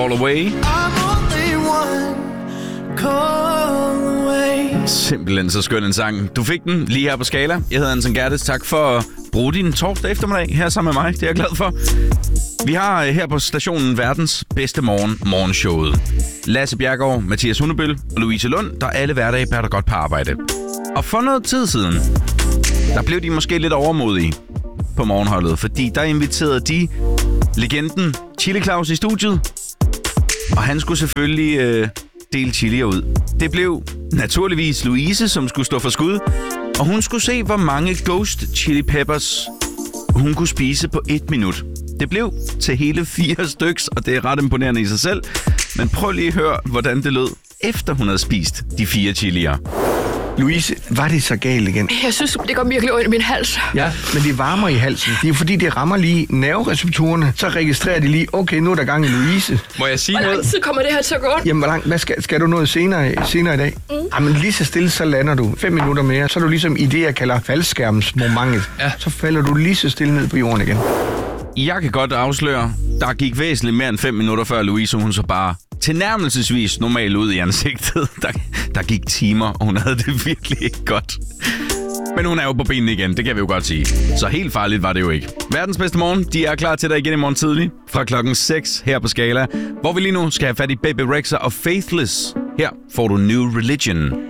Call Away. I'm only one call away. Simpelthen så skøn en sang. Du fik den lige her på Skala. Jeg hedder Anton Gerdes. Tak for at bruge din torsdag eftermiddag her sammen med mig. Det er jeg glad for. Vi har her på stationen verdens bedste morgenshowet. Lasse Bjergaard, Mathias Hundebøl og Louise Lund, der alle hverdage bærer godt på arbejde. Og for noget tid siden, der blev de måske lidt overmodige på morgenholdet, fordi der inviterede de legenden Chili Claus i studiet, og han skulle selvfølgelig dele chilier ud. Det blev naturligvis Louise, som skulle stå for skud, og hun skulle se, hvor mange ghost chili peppers hun kunne spise på 1 minut. Det blev til hele 4 styks, og det er ret imponerende i sig selv. Men prøv lige at høre, hvordan det lød, efter hun havde spist de 4 chilier. Louise, var det så galt igen? Jeg synes, det går virkelig ondt i min hals. Ja, men det varmer i halsen. Det er jo fordi, det rammer lige nervereceptorerne. Så registrerer de lige, okay, nu er der gang i Louise. Må jeg sige Hvor noget? lang tid kommer det her til at gå ondt? Jamen, hvad skal du noget senere i dag? Jamen, lige så stille, så lander du 5 minutter mere. Så er du ligesom i det, jeg kalder faldskærmsmomentet. Ja. Så falder du lige så stille ned på jorden igen. Jeg kan godt afsløre, der gik væsentligt mere end 5 minutter før Louise, hun så bare tilnærmelsesvis normalt ud i ansigtet. Der gik timer, og hun havde det virkelig ikke godt. Men hun er jo på benene igen, det kan vi jo godt sige. Så helt farligt var det jo ikke. Verdens bedste morgen, de er klar til dig igen i morgen tidlig. Fra klokken 6 her på Skala, hvor vi lige nu skal have fat i Baby Rexha og Faithless. Her får du New Religion.